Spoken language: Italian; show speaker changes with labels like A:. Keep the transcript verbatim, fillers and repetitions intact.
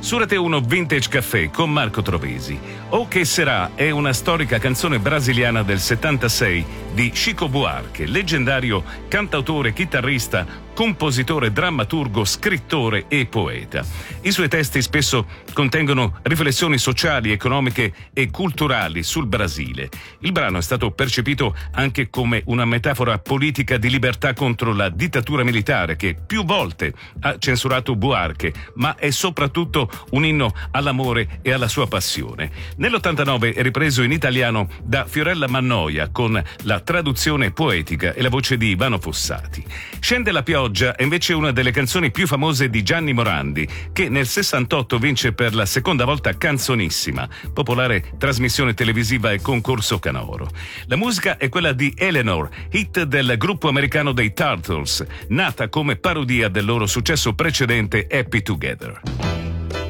A: Su Rete uno Vintage Café con Marco Trovesi. O che sarà è una storica canzone brasiliana del settantasei di Chico Buarque, leggendario cantautore, chitarrista, compositore, drammaturgo, scrittore e poeta. I suoi testi spesso contengono riflessioni sociali, economiche e culturali sul Brasile. Il brano è stato percepito anche come una metafora politica di libertà contro la dittatura militare che più volte ha censurato Buarque, ma è soprattutto un inno all'amore e alla sua passione. Nell'ottantanove è ripreso in italiano da Fiorella Mannoia con la traduzione poetica e la voce di Ivano Fossati. Scende la pioggia è invece una delle canzoni più famose di Gianni Morandi, che nel sessantotto vince per la seconda volta Canzonissima, popolare trasmissione televisiva e concorso canoro. La musica è quella di Eleanor, hit del gruppo americano dei Turtles, nata come parodia del loro successo precedente Happy Together.